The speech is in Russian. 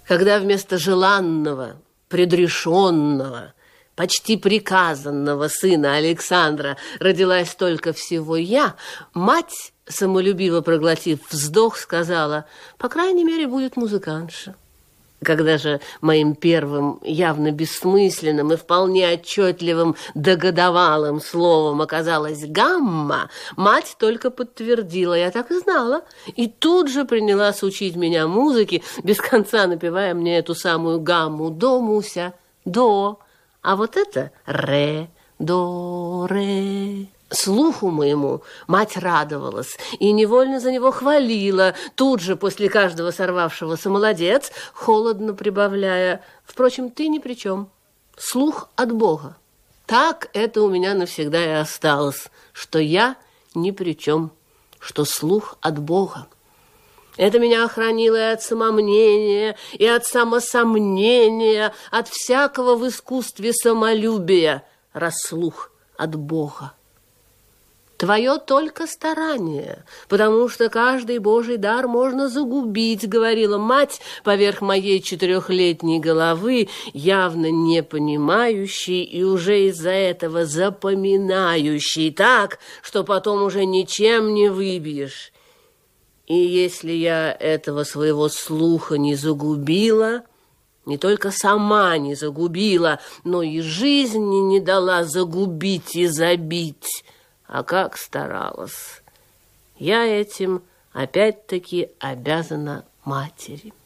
Когда вместо желанного, предрешенного, почти приказанного сына Александра родилась только всего я, мать, самолюбиво проглотив вздох, сказала: по крайней мере, будет музыкантша. Когда же моим первым, явно бессмысленным и вполне отчетливым догодовалым словом оказалась гамма, мать только подтвердила: я так и знала, и тут же принялась учить меня музыке, без конца напевая мне эту самую гамму: до, Муся, до, а вот это ре, до, ре. Слуху моему мать радовалась и невольно за него хвалила, тут же после каждого сорвавшегося «молодец», холодно прибавляя: впрочем, ты ни при чем, слух от Бога. Так это у меня навсегда и осталось, что я ни при чем, что слух от Бога. Это меня охранило и от самомнения, и от самосомнения, от всякого в искусстве самолюбия, раз слух от Бога. Твое только старание, потому что каждый Божий дар можно загубить, говорила мать поверх моей 4-летней головы, явно не понимающей и уже из-за этого запоминающей так, что потом уже ничем не выбьешь. И если я этого своего слуха не загубила, не только сама не загубила, но и жизни не дала загубить и забить, а как старалась. Я этим опять-таки обязана матери.